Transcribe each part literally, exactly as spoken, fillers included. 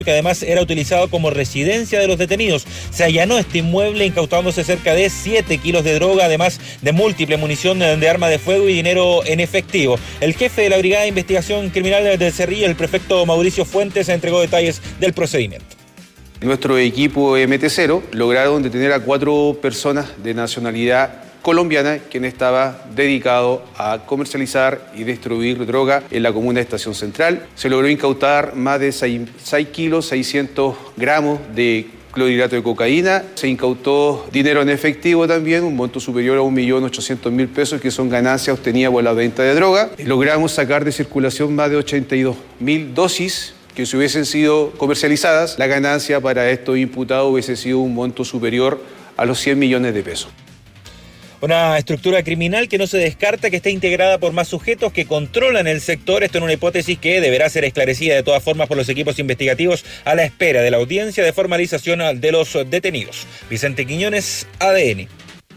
que además era utilizado como residencia de los detenidos. Se allanó este inmueble incautándose cerca de siete kilos de droga, además de múltiple munición de arma de fuego y dinero en efectivo. El jefe de la Brigada de Investigación Criminal del Cerrillo, el prefecto Mauricio Fuentes, entregó detalles del procedimiento. Nuestro equipo M T cero lograron detener a cuatro personas de nacionalidad colombiana, quien estaba dedicado a comercializar y distribuir droga en la comuna de Estación Central. Se logró incautar más de seis kilos, seiscientos gramos de clorhidrato de cocaína. Se incautó dinero en efectivo también, un monto superior a un millón ochocientos mil pesos, que son ganancias obtenidas por la venta de droga. Logramos sacar de circulación más de ochenta y dos mil dosis que si hubiesen sido comercializadas, la ganancia para estos imputados hubiese sido un monto superior a los cien millones de pesos. Una estructura criminal que no se descarta que esté integrada por más sujetos que controlan el sector. Esto en una hipótesis que deberá ser esclarecida de todas formas por los equipos investigativos a la espera de la audiencia de formalización de los detenidos. Vicente Quiñones, A D N.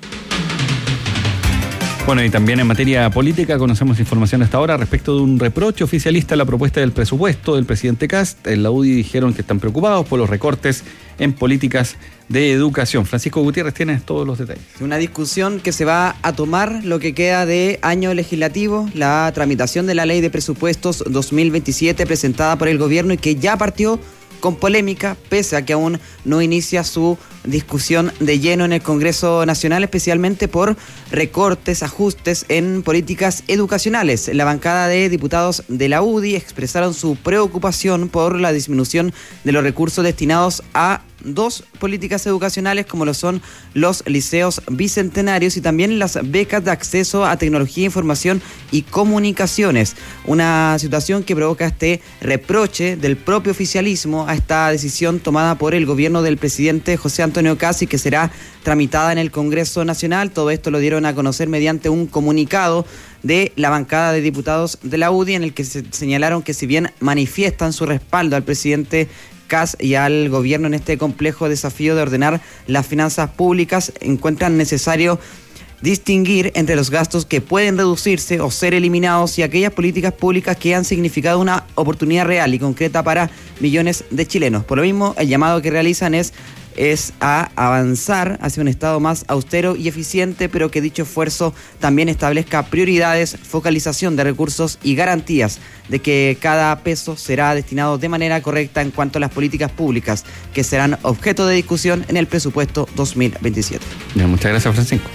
Bueno, y también en materia política conocemos información hasta ahora respecto de un reproche oficialista a la propuesta del presupuesto del presidente Kast. En la U D I dijeron que están preocupados por los recortes en políticas de educación. Francisco Gutiérrez tiene todos los detalles. Una discusión que se va a tomar lo que queda de año legislativo, la tramitación de la ley de presupuestos dos mil veintisiete presentada por el gobierno y que ya partió con polémica, pese a que aún no inicia su discusión de lleno en el Congreso Nacional, especialmente por recortes, ajustes en políticas educacionales. La bancada de diputados de la U D I expresaron su preocupación por la disminución de los recursos destinados a dos políticas educacionales como lo son los liceos bicentenarios y también las becas de acceso a tecnología, información y comunicaciones. Una situación que provoca este reproche del propio oficialismo a esta decisión tomada por el gobierno del presidente José Antonio Kast y que será tramitada en el Congreso Nacional. Todo esto lo dieron a conocer mediante un comunicado de la bancada de diputados de la U D I, en el que se señalaron que si bien manifiestan su respaldo al presidente Kast y al gobierno en este complejo desafío de ordenar las finanzas públicas, encuentran necesario distinguir entre los gastos que pueden reducirse o ser eliminados y aquellas políticas públicas que han significado una oportunidad real y concreta para millones de chilenos. Por lo mismo, el llamado que realizan es es a avanzar hacia un Estado más austero y eficiente, pero que dicho esfuerzo también establezca prioridades, focalización de recursos y garantías de que cada peso será destinado de manera correcta en cuanto a las políticas públicas que serán objeto de discusión en el presupuesto dos mil veintisiete. Bien, muchas gracias, Francisco.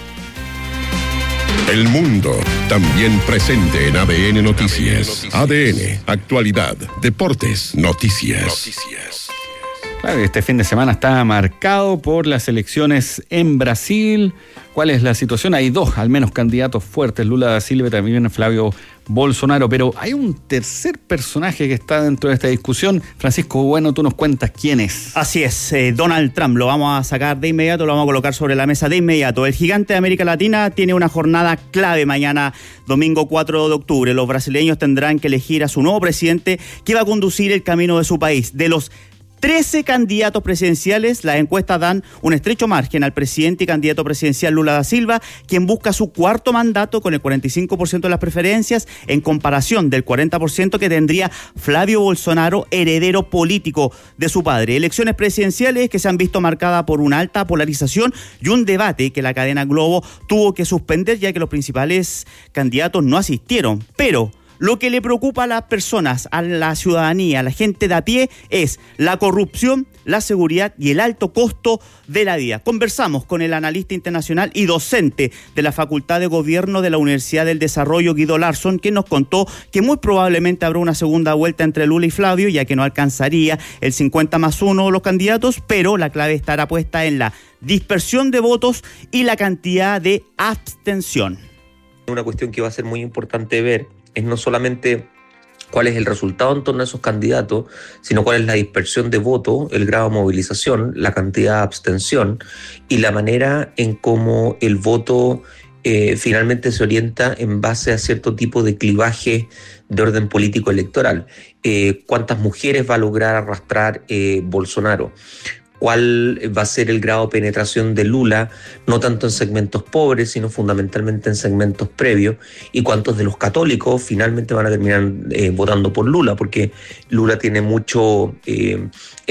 El mundo también presente en A D N Noticias. A D N, actualidad, deportes, noticias. Noticias. Claro, este fin de semana está marcado por las elecciones en Brasil. ¿Cuál es la situación? Hay dos, al menos, candidatos fuertes, Lula da Silva y también Flavio Bolsonaro, pero hay un tercer personaje que está dentro de esta discusión. Francisco, bueno, tú nos cuentas quién es. Así es, eh, Donald Trump, lo vamos a sacar de inmediato, lo vamos a colocar sobre la mesa de inmediato. El gigante de América Latina tiene una jornada clave mañana, domingo cuatro de octubre. Los brasileños tendrán que elegir a su nuevo presidente que va a conducir el camino de su país. De los trece candidatos presidenciales, las encuestas dan un estrecho margen al presidente y candidato presidencial Lula da Silva, quien busca su cuarto mandato con el cuarenta y cinco por ciento de las preferencias, en comparación del cuarenta por ciento que tendría Flavio Bolsonaro, heredero político de su padre. Elecciones presidenciales que se han visto marcadas por una alta polarización y un debate que la cadena Globo tuvo que suspender, ya que los principales candidatos no asistieron. Pero lo que le preocupa a las personas, a la ciudadanía, a la gente de a pie, es la corrupción, la seguridad y el alto costo de la vida. Conversamos con el analista internacional y docente de la Facultad de Gobierno de la Universidad del Desarrollo, Guido Larsson, quien nos contó que muy probablemente habrá una segunda vuelta entre Lula y Flavio, ya que no alcanzaría el cincuenta más uno de los candidatos, pero la clave estará puesta en la dispersión de votos y la cantidad de abstención. Una cuestión que va a ser muy importante ver es no solamente cuál es el resultado en torno a esos candidatos, sino cuál es la dispersión de voto, el grado de movilización, la cantidad de abstención y la manera en cómo el voto eh, finalmente se orienta en base a cierto tipo de clivaje de orden político electoral. Eh, ¿Cuántas mujeres va a lograr arrastrar eh, Bolsonaro? cuál va a ser el grado de penetración de Lula, no tanto en segmentos pobres, sino fundamentalmente en segmentos previos, y cuántos de los católicos finalmente van a terminar eh, votando por Lula, porque Lula tiene mucho... Eh,